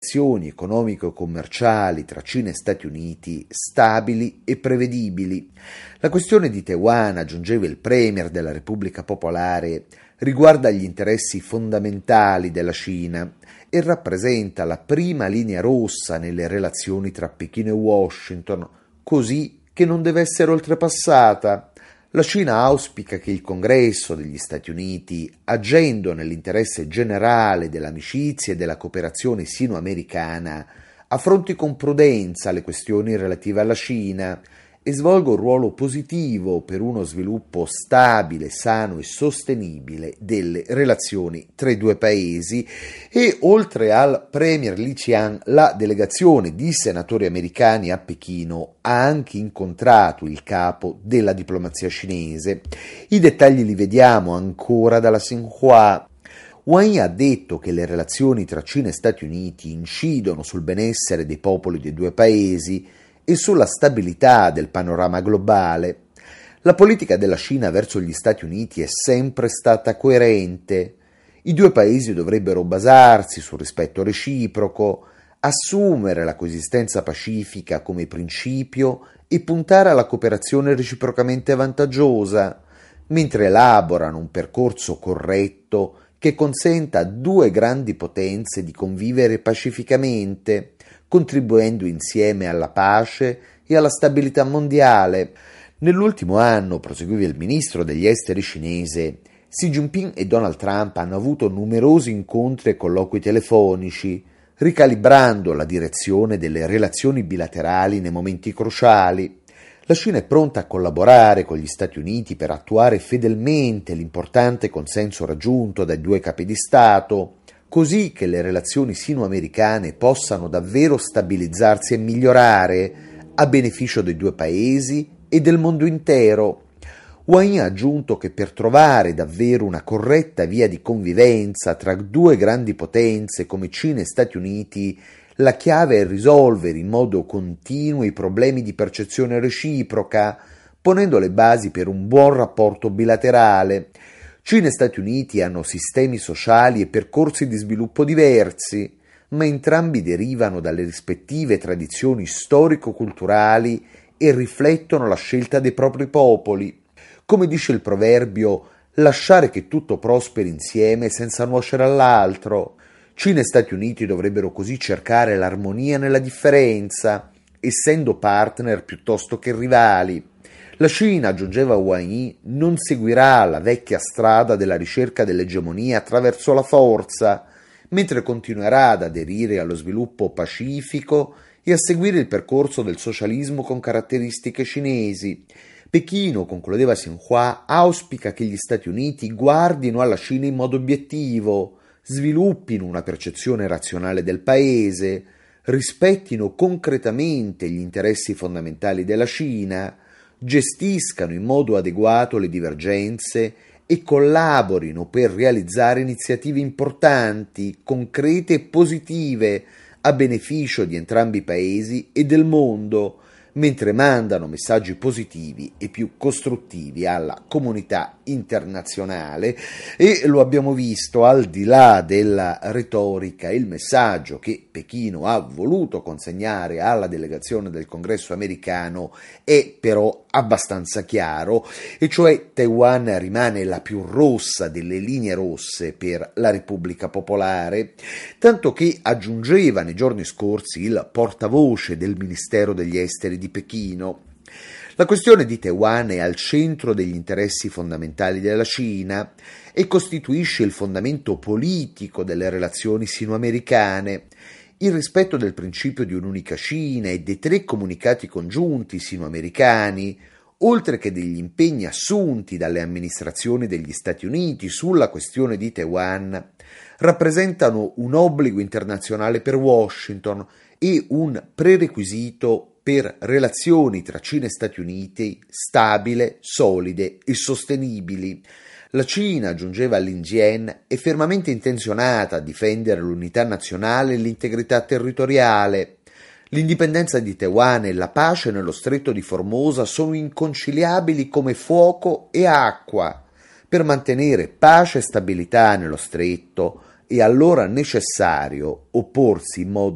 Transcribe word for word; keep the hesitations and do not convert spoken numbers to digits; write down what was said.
relazioni economico-commerciali tra Cina e Stati Uniti stabili e prevedibili. La questione di Taiwan, aggiungeva il premier della Repubblica Popolare, riguarda gli interessi fondamentali della Cina e rappresenta la prima linea rossa nelle relazioni tra Pechino e Washington, così che non deve essere oltrepassata. La Cina auspica che il Congresso degli Stati Uniti, agendo nell'interesse generale dell'amicizia e della cooperazione sino-americana, affronti con prudenza le questioni relative alla Cina e svolga un ruolo positivo per uno sviluppo stabile, sano e sostenibile delle relazioni tra i due paesi. E oltre al premier Li Qiang, la delegazione di senatori americani a Pechino ha anche incontrato il capo della diplomazia cinese. I dettagli li vediamo ancora dalla Xinhua. Wang Yi ha detto che le relazioni tra Cina e Stati Uniti incidono sul benessere dei popoli dei due paesi e sulla stabilità del panorama globale. La politica della Cina verso gli Stati Uniti è sempre stata coerente. I due paesi dovrebbero basarsi sul rispetto reciproco, assumere la coesistenza pacifica come principio e puntare alla cooperazione reciprocamente vantaggiosa, mentre elaborano un percorso corretto che consenta a due grandi potenze di convivere pacificamente, contribuendo insieme alla pace e alla stabilità mondiale. Nell'ultimo anno, proseguiva il ministro degli esteri cinese, Xi Jinping e Donald Trump hanno avuto numerosi incontri e colloqui telefonici, ricalibrando la direzione delle relazioni bilaterali nei momenti cruciali. La Cina è pronta a collaborare con gli Stati Uniti per attuare fedelmente l'importante consenso raggiunto dai due capi di Stato, così che le relazioni sino-americane possano davvero stabilizzarsi e migliorare a beneficio dei due paesi e del mondo intero. Wang Yi ha aggiunto che per trovare davvero una corretta via di convivenza tra due grandi potenze come Cina e Stati Uniti, la chiave è risolvere in modo continuo i problemi di percezione reciproca, ponendo le basi per un buon rapporto bilaterale. Cina e Stati Uniti hanno sistemi sociali e percorsi di sviluppo diversi, ma entrambi derivano dalle rispettive tradizioni storico-culturali e riflettono la scelta dei propri popoli. Come dice il proverbio, lasciare che tutto prosperi insieme senza nuocere all'altro. Cina e Stati Uniti dovrebbero così cercare l'armonia nella differenza, essendo partner piuttosto che rivali. La Cina, aggiungeva Wang Yi, non seguirà la vecchia strada della ricerca dell'egemonia attraverso la forza, mentre continuerà ad aderire allo sviluppo pacifico e a seguire il percorso del socialismo con caratteristiche cinesi. Pechino, concludeva Xinhua, auspica che gli Stati Uniti guardino alla Cina in modo obiettivo, sviluppino una percezione razionale del paese, rispettino concretamente gli interessi fondamentali della Cina, gestiscano in modo adeguato le divergenze e collaborino per realizzare iniziative importanti, concrete e positive a beneficio di entrambi i paesi e del mondo, mentre mandano messaggi positivi e più costruttivi alla comunità internazionale. E lo abbiamo visto, al di là della retorica, il messaggio che Pechino ha voluto consegnare alla delegazione del Congresso americano è però abbastanza chiaro, e cioè Taiwan rimane la più rossa delle linee rosse per la Repubblica Popolare, tanto che, aggiungeva nei giorni scorsi il portavoce del Ministero degli Esteri di Pechino, la questione di Taiwan è al centro degli interessi fondamentali della Cina e costituisce il fondamento politico delle relazioni sino-americane. Il rispetto del principio di un'unica Cina e dei tre comunicati congiunti sino-americani, oltre che degli impegni assunti dalle amministrazioni degli Stati Uniti sulla questione di Taiwan, rappresentano un obbligo internazionale per Washington e un prerequisito per relazioni tra Cina e Stati Uniti stabili, solide e sostenibili. La Cina, aggiungeva Lin Jian, è fermamente intenzionata a difendere l'unità nazionale e l'integrità territoriale. L'indipendenza di Taiwan e la pace nello stretto di Formosa sono inconciliabili come fuoco e acqua. Per mantenere pace e stabilità nello stretto è allora necessario opporsi in modo